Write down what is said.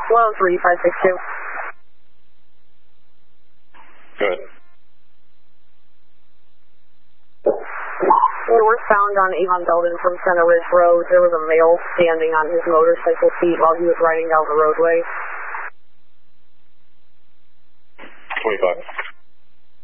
Low 3562. Good. Northbound on Avon Belden from Center Ridge Road, there was a male standing on his motorcycle seat while he was riding down the roadway. 25.